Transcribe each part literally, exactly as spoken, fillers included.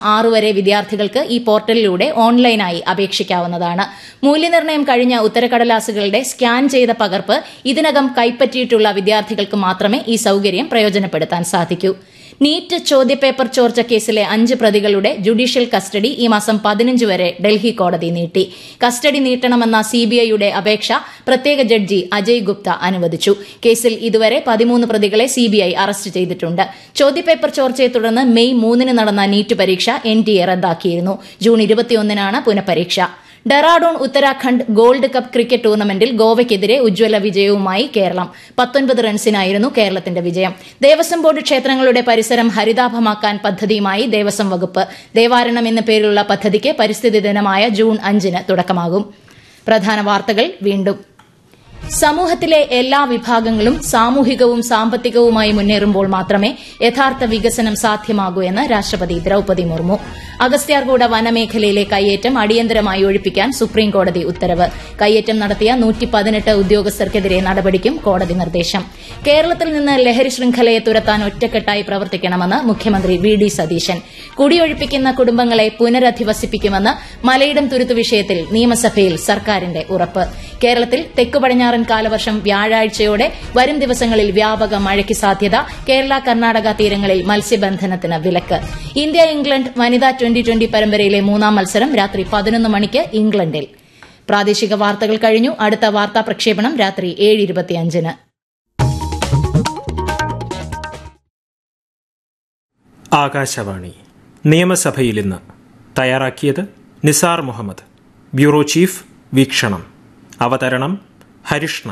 ആറു വരെ വിദ്യാർത്ഥികൾക്ക് ഈ പോർട്ടലിലൂടെ ഓൺലൈനായി അപേക്ഷിക്കാവുന്നതാണ്. മൂല്യനിർണ്ണയം കഴിഞ്ഞ ഉത്തരക്കടലാസുകളുടെ സ്കാൻ ചെയ്ത പകർപ്പ് ഇതിനകം കൈപ്പറ്റിയിട്ടുള്ള വിദ്യാർത്ഥികൾക്ക് മാത്രമേ ഈ സൌകര്യം പ്രയോജനപ്പെടുത്താൻ സാധിക്കൂ. നീറ്റ് ചോദ്യപേപ്പർ ചോർച്ച കേസിലെ അഞ്ച് പ്രതികളുടെ ജുഡീഷ്യൽ കസ്റ്റഡി ഈ മാസം പതിനഞ്ച് വരെ ഡൽഹി കോടതി നീട്ടി. കസ്റ്റഡി നീട്ടണമെന്ന സിബിഐയുടെ അപേക്ഷ പ്രത്യേക ജഡ്ജി അജയ് ഗുപ്ത അനുവദിച്ചു. കേസിൽ ഇതുവരെ പതിമൂന്ന് പ്രതികളെ സിബിഐ അറസ്റ്റ് ചെയ്തിട്ടുണ്ട്. ചോദ്യപേപ്പർ ചോർച്ചയെ തുടർന്ന് മെയ് മൂന്നിന് നടന്ന നീറ്റ് പരീക്ഷ എൻ ടി എ റദ്ദാക്കിയിരുന്നു. June ഇരുപത്തിയൊന്നിനാണ് പുനഃപരീക്ഷ. Dehradun Uttarakhand gold cup cricket ടൂർണമെന്റിൽ ഗോവയ്ക്കെതിരെ ഉജ്ജ്വല വിജയവുമായി കേരളം. പത്തൊൻപത് റൺസിനായിരുന്നു കേരളത്തിന്റെ വിജയം. ദേവസ്വം ബോർഡ് ക്ഷേത്രങ്ങളുടെ പരിസരം ഹരിതാഭമാക്കാൻ പദ്ധതിയുമായി ദേവസ്വം വകുപ്പ്. ദേവാരണം എന്ന പേരിലുള്ള പദ്ധതിക്ക് പരിസ്ഥിതി ദിനമായ ജൂൺ അഞ്ചിന് തുടക്കമാകും. പ്രധാന വാർത്തകൾ വീണ്ടും. സമൂഹത്തിലെ എല്ലാ വിഭാഗങ്ങളും സാമൂഹികവും സാമ്പത്തികവുമായി മുന്നേറുമ്പോൾ മാത്രമേ യഥാർത്ഥ വികസനം സാധ്യമാകൂ എന്ന് രാഷ്ട്രപതി ദ്രൌപദി മുർമു. അഗസ്ത്യാർകൂട വനമേഖലയിലെ കയ്യേറ്റം അടിയന്തരമായി ഒഴിപ്പിക്കാൻ സുപ്രീംകോടതി ഉത്തരവ്. കയ്യേറ്റം നടത്തിയ നൂറ്റി പതിനെട്ട് ഉദ്യോഗസ്ഥർക്കെതിരെ നടപടിക്കും കോടതി നിർദ്ദേശം. കേരളത്തിൽ നിന്ന് ലഹരി ശൃംഖലയെ തുരത്താൻ ഒറ്റക്കെട്ടായി പ്രവർത്തിക്കണമെന്ന് മുഖ്യമന്ത്രി വി ഡി സതീശൻ. കുടിയൊഴിപ്പിക്കുന്ന കുടുംബങ്ങളെ പുനരധിവസിപ്പിക്കുമെന്ന് മലയിടം തുരുത്തു വിഷയത്തിൽ നിയമസഭയിൽ സർക്കാരിന്റെ ഉറപ്പ്. കേരളത്തിൽ തെക്കു പടിഞ്ഞാറൻ കാലവർഷം വ്യാഴാഴ്ചയോടെ വരും ദിവസങ്ങളിൽ വ്യാപക മഴയ്ക്ക് സാധ്യത. കേരള കർണാടക തീരങ്ങളിൽ മത്സ്യബന്ധനത്തിന് വിലക്ക്. ഇന്ത്യ ഇംഗ്ലണ്ട് വനിതാ ട്വന്റി ട്വന്റി പരമ്പരയിലെ മൂന്നാം മത്സരം രാത്രി പതിനൊന്ന് മണിക്ക് ഇംഗ്ലണ്ടിൽ. പ്രാദേശിക വാർത്തകൾ കഴിഞ്ഞു. അടുത്ത വാർത്താ പ്രക്ഷേപണം രാത്രി ഏഴ് ഇരുപത്തിയഞ്ചിന്. ആകാശവാണി. നിയമസഭയിൽ ഇന്ന്. തയ്യാറാക്കിയത് നിസാർ മുഹമ്മദ്. ബ്യൂറോ ചീഫ് വീക്ഷണം. അവതരണം ഹരിഷ്ണ.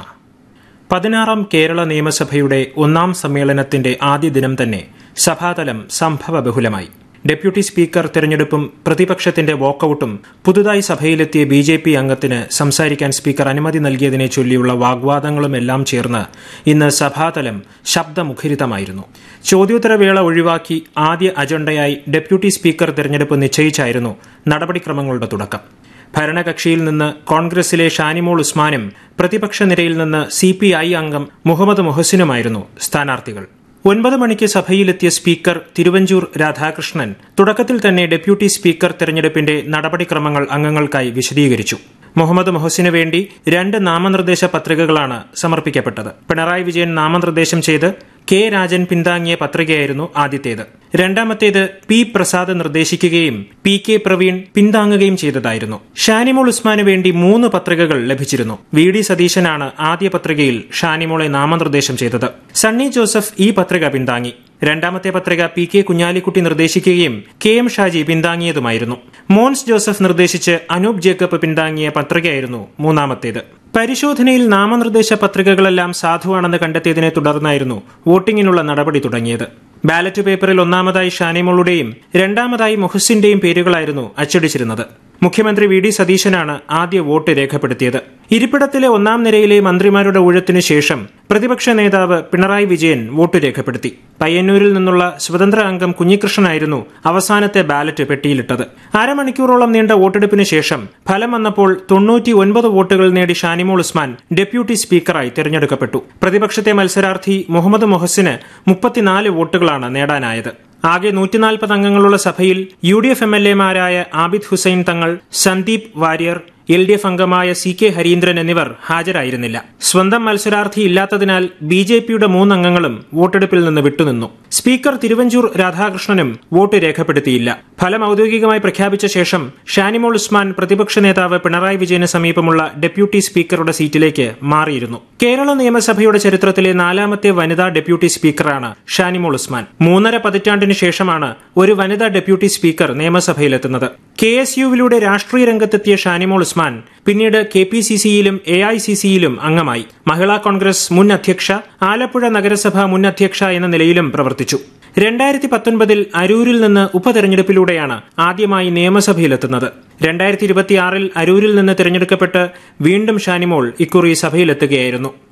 പതിനാറാം കേരള നിയമസഭയുടെ ഒന്നാം സമ്മേളനത്തിന്റെ ആദ്യ ദിനം തന്നെ സഭാതലം സംഭവബഹുലമായി. ഡെപ്യൂട്ടി സ്പീക്കർ തെരഞ്ഞെടുപ്പും പ്രതിപക്ഷത്തിന്റെ വാക്കൌട്ടും പുതുതായി സഭയിലെത്തിയ ബി ജെ പി അംഗത്തിന് സംസാരിക്കാൻ സ്പീക്കർ അനുമതി നൽകിയതിനെ ചൊല്ലിയുള്ള വാഗ്വാദങ്ങളുമെല്ലാം ചേർന്ന് ഇന്ന് സഭാതലം ശബ്ദമുഖരിതമായിരുന്നു. ചോദ്യോത്തരവേള ഒഴിവാക്കി ആദ്യ അജണ്ടയായി ഡെപ്യൂട്ടി സ്പീക്കർ തെരഞ്ഞെടുപ്പ് നിശ്ചയിച്ചായിരുന്നു നടപടിക്രമങ്ങളുടെ തുടക്കം. ഭരണകക്ഷിയിൽ നിന്ന് കോൺഗ്രസിലെ ഷാനിമോൾ ഉസ്മാനും പ്രതിപക്ഷ നിരയിൽ നിന്ന് സി പി ഐ അംഗം മുഹമ്മദ് മുഹസിനുമായിരുന്നു സ്ഥാനാർത്ഥികൾ. ഒൻപത് മണിക്ക് സഭയിലെത്തിയ സ്പീക്കർ തിരുവഞ്ചൂർ രാധാകൃഷ്ണൻ തുടക്കത്തിൽ തന്നെ ഡെപ്യൂട്ടി സ്പീക്കർ തെരഞ്ഞെടുപ്പിന്റെ നടപടിക്രമങ്ങൾ അംഗങ്ങൾക്കായി വിശദീകരിച്ചു. മുഹമ്മദ് മുഹസിനു വേണ്ടി രണ്ട് നാമനിർദ്ദേശ പത്രികകളാണ് സമർപ്പിക്കപ്പെട്ടത്. പിണറായി വിജയൻ നാമനിർദ്ദേശം ചെയ്ത് കെ രാജൻ പിന്താങ്ങിയ പത്രികയായിരുന്നു ആദ്യത്തേത്. രണ്ടാമത്തേത് പി പ്രസാദ് നിർദ്ദേശിക്കുകയും പി കെ പ്രവീൺ പിന്താങ്ങുകയും ചെയ്തതായിരുന്നു. ഷാനിമോൾ ഉസ്മാനു വേണ്ടി മൂന്ന് പത്രികകൾ ലഭിച്ചിരുന്നു. വി ഡി സതീശനാണ് ആദ്യ പത്രികയിൽ ഷാനിമോളെ നാമനിർദ്ദേശം ചെയ്തത്. സണ്ണി ജോസഫ് ഈ പത്രിക പിന്താങ്ങി. രണ്ടാമത്തെ പത്രിക പി കെ കുഞ്ഞാലിക്കുട്ടി നിർദ്ദേശിക്കുകയും K M Shaji പിന്താങ്ങിയതുമായിരുന്നു. Mons Joseph നിർദ്ദേശിച്ച് Anoop Jacob പിന്താങ്ങിയ പത്രികയായിരുന്നു മൂന്നാമത്തേത്. പരിശോധനയിൽ നാമനിർദ്ദേശ പത്രികകളെല്ലാം സാധുവാണെന്ന് കണ്ടെത്തിയതിനെ തുടർന്നായിരുന്നു വോട്ടിംഗിനുള്ള നടപടി തുടങ്ങിയത്. ബാലറ്റ് പേപ്പറിൽ ഒന്നാമതായി ഷാനിമോളുടെയും രണ്ടാമതായി മുഹസിന്റെയും പേരുകളായിരുന്നു അച്ചടിച്ചിരുന്നത്. മുഖ്യമന്ത്രി വി ഡി സതീശനാണ് ആദ്യ വോട്ട് രേഖപ്പെടുത്തിയത്. ഇരിപ്പിടത്തിലെ ഒന്നാം നിരയിലെ മന്ത്രിമാരുടെ ഊഴത്തിനു ശേഷം പ്രതിപക്ഷ നേതാവ് പിണറായി വിജയൻ വോട്ട് രേഖപ്പെടുത്തി. പയ്യന്നൂരിൽ നിന്നുള്ള സ്വതന്ത്ര അംഗം കുഞ്ഞികൃഷ്ണനായിരുന്നു അവസാനത്തെ ബാലറ്റ് പെട്ടിയിലിട്ടത്. അരമണിക്കൂറോളം നീണ്ട വോട്ടെടുപ്പിന് ശേഷം ഫലം വന്നപ്പോൾ തൊണ്ണൂറ്റി ഒൻപത് വോട്ടുകൾ നേടി ഷാനിമോൾ ഉസ്മാൻ ഡെപ്യൂട്ടി സ്പീക്കറായി തെരഞ്ഞെടുക്കപ്പെട്ടു. പ്രതിപക്ഷത്തെ മത്സരാർത്ഥി മുഹമ്മദ് മുഹസിന് മുപ്പത്തിനാല് വോട്ടുകളാണ് നേടാനായത്. ആകെ നൂറ്റിനാൽപ്പത് അംഗങ്ങളുള്ള സഭയിൽ U D F M L എമാരായ Abid Hussain Thangal, Sandeep Warrier, L D F അംഗമായ സി കെ ഹരീന്ദ്രൻ എന്നിവർ ഹാജരായിരുന്നില്ല. സ്വന്തം മത്സരാർത്ഥി ഇല്ലാത്തതിനാൽ ബി ജെ പിയുടെ മൂന്നംഗങ്ങളും വോട്ടെടുപ്പിൽ നിന്ന് വിട്ടുനിന്നു. Speaker Thiruvanchoor രാധാകൃഷ്ണനും vote രേഖപ്പെടുത്തിയില്ല. ഫലം ഔദ്യോഗികമായി പ്രഖ്യാപിച്ച ശേഷം ഷാനിമോൾ ഉസ്മാൻ പ്രതിപക്ഷ നേതാവ് പിണറായി വിജയന് സമീപമുള്ള ഡെപ്യൂട്ടി സ്പീക്കറുടെ സീറ്റിലേക്ക് മാറിയിരുന്നു. കേരള നിയമസഭയുടെ ചരിത്രത്തിലെ നാലാമത്തെ വനിതാ ഡെപ്യൂട്ടി സ്പീക്കറാണ് ഷാനിമോൾ ഉസ്മാൻ. മൂന്നര പതിറ്റാണ്ടിന് ശേഷമാണ് ഒരു വനിതാ ഡെപ്യൂട്ടി സ്പീക്കർ നിയമസഭയിലെത്തുന്നത്. കെ എസ് യുവിലൂടെ രാഷ്ട്രീയ രംഗത്തെത്തിയ ഷാനിമോൾ ഉസ്മാൻ പിന്നീട് K P C സിയിലും A I C സിയിലും അംഗമായി. മഹിളാ കോൺഗ്രസ് മുൻ അധ്യക്ഷ, ആലപ്പുഴ നഗരസഭ മുൻ അധ്യക്ഷ എന്ന നിലയിലും പ്രവർത്തിച്ചു. രണ്ടായിരത്തി പത്തൊൻപതിൽ അരൂരിൽ നിന്ന് ഉപതെരഞ്ഞെടുപ്പിലൂടെയാണ് ആദ്യമായി നിയമസഭയിലെത്തുന്നത്. രണ്ടായിരത്തി ഇരുപത്തിയാറിൽ അരൂരിൽ നിന്ന് തിരഞ്ഞെടുക്കപ്പെട്ട് വീണ്ടും ഷാനിമോൾ ഇക്കുറി സഭയിലെത്തുകയായിരുന്നു.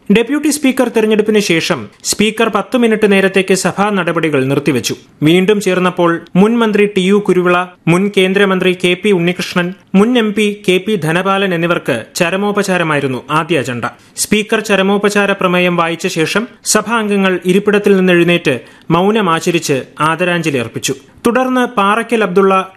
ഡെപ്യൂട്ടി സ്പീക്കർ തെരഞ്ഞെടുപ്പിന് ശേഷം സ്പീക്കർ പത്ത് മിനിറ്റ് നേരത്തേക്ക് സഭാ നടപടികൾ നിർത്തിവച്ചു. വീണ്ടും ചേർന്നപ്പോൾ മുൻ മന്ത്രി ടി യു കുരുവിള, മുൻ കേന്ദ്രമന്ത്രി കെ പി ഉണ്ണികൃഷ്ണൻ, മുൻ M P K P Dhanapalan എന്നിവർക്ക് ചരമോപചാരമായിരുന്നു ആദ്യ അജണ്ട. സ്പീക്കർ ചരമോപചാര പ്രമേയം വായിച്ച ശേഷം സഭാംഗങ്ങൾ ഇരിപ്പിടത്തിൽ നിന്ന് എഴുന്നേറ്റ് മൌനമാചരിച്ച് ആദരാഞ്ജലി അർപ്പിച്ചു. തുടർന്ന് പാറയ്ക്കൽ അബ്ദുള്ള,